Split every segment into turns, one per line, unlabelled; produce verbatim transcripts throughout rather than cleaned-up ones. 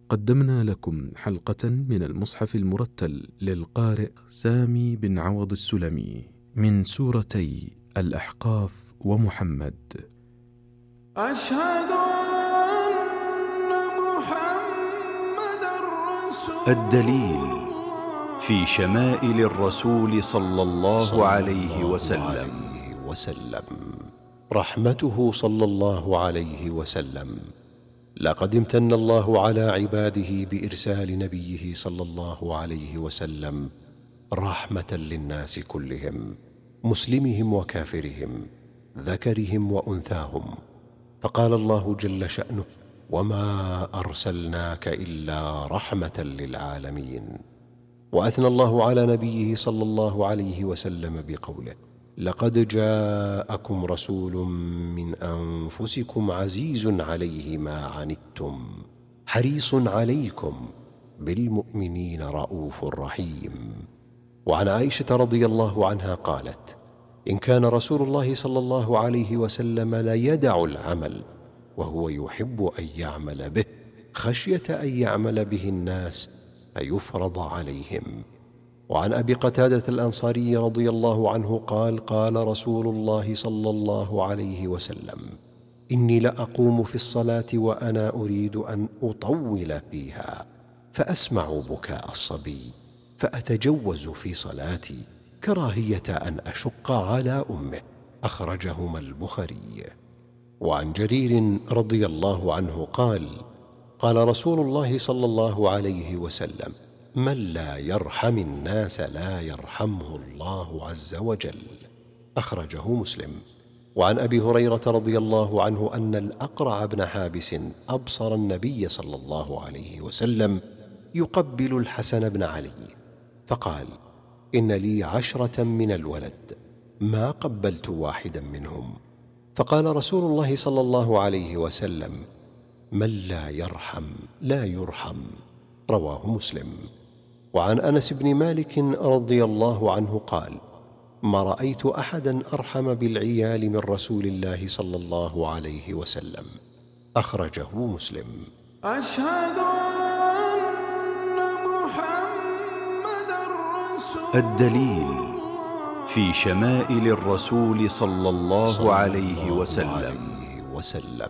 قدمنا لكم حلقة من المصحف المرتل للقارئ سامي بن عوض السلمي من سورتي الأحقاف ومحمد.
أشهد أن محمد رسول
الدليل في شمائل الرسول صلى الله عليه وسلم.
وسلم رحمته صلى الله عليه وسلم. لقد امتن الله على عباده بإرسال نبيه صلى الله عليه وسلم رحمة للناس كلهم، مسلمهم وكافرهم، ذكرهم وأنثاهم. فقال الله جل شأنه: وما أرسلناك إلا رحمة للعالمين. وأثنى الله على نبيه صلى الله عليه وسلم بقوله: لقد جاءكم رسول من أنفسكم عزيز عليه ما عنتم حريص عليكم بالمؤمنين رؤوف رحيم. وعن عائشة رضي الله عنها قالت: إن كان رسول الله صلى الله عليه وسلم لا يدع العمل وهو يحب أن يعمل به خشية أن يعمل به الناس فيفرض عليهم. وعن أبي قتادة الأنصاري رضي الله عنه قال: قال رسول الله صلى الله عليه وسلم: إني لأقوم في الصلاة وأنا أريد أن أطول فيها فأسمع بكاء الصبي فأتجوز في صلاتي كراهية أن أشق على أمه. أخرجهما البخاري. وعن جرير رضي الله عنه قال: قال رسول الله صلى الله عليه وسلم: من لا يرحم الناس لا يرحمه الله عز وجل. أخرجه مسلم. وعن أبي هريرة رضي الله عنه أن الأقرع بن حابس أبصر النبي صلى الله عليه وسلم يقبل الحسن بن علي فقال: إن لي عشرة من الولد ما قبلت واحدا منهم. فقال رسول الله صلى الله عليه وسلم: من لا يرحم لا يرحم. رواه مسلم. وعن أنس بن مالك رضي الله عنه قال: ما رأيت أحدا أرحم بالعيال من رسول الله صلى الله عليه وسلم. أخرجه مسلم.
أشهد أن محمد رسول
الدليل في شمائل الرسول صلى الله عليه وسلم.
وسلم.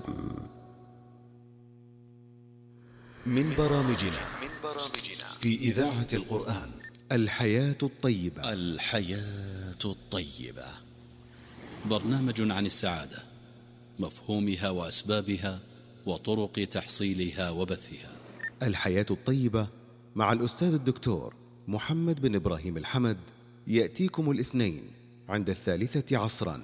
من برامجنا في إذاعة القرآن الحياة الطيبة.
الحياة الطيبة برنامج عن السعادة، مفهومها وأسبابها وطرق تحصيلها وبثها.
الحياة الطيبة مع الأستاذ الدكتور محمد بن إبراهيم الحمد يأتيكم الاثنين عند الثالثة عصرا.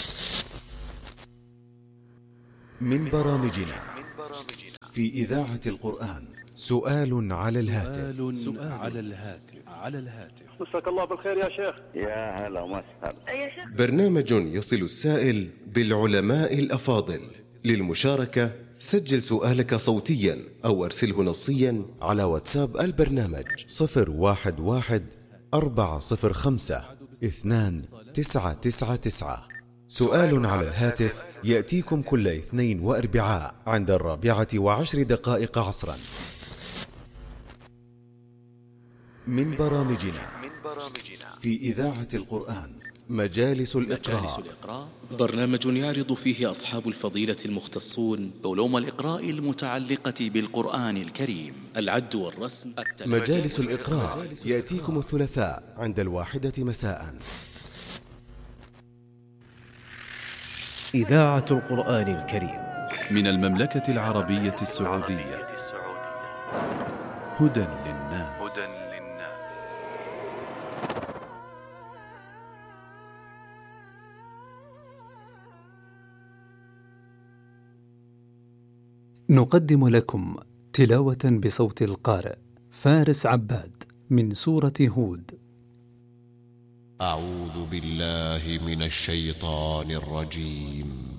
من برامجنا في إذاعة القرآن سؤال على الهاتف.
سؤال على الهاتف على الهاتف
مساك الله بالخير يا شيخ.
يا هلا وسهلا
يا شيخ.
برنامج يصل السائل بالعلماء الأفاضل. للمشاركة سجل سؤالك صوتيا أو أرسله نصيا على واتساب البرنامج صفر واحد واحد أربعة صفر خمسة اثنان تسعة تسعة تسعة. سؤال على الهاتف يأتيكم كل اثنين وأربعاء عند الرابعة وعشر دقائق عصرا. من برامجنا في إذاعة القرآن مجالس الإقراء.
برنامج يعرض فيه أصحاب الفضيلة المختصون علوم الإقراء المتعلقة بالقرآن الكريم، العد والرسم.
مجالس الإقراء يأتيكم الثلاثاء عند الواحدة مساء.
إذاعة القرآن الكريم
من المملكة العربية السعودية. هدى للناس.
نقدم لكم تلاوة بصوت القارئ فارس عباد من سورة هود.
أعوذ بالله من الشيطان الرجيم.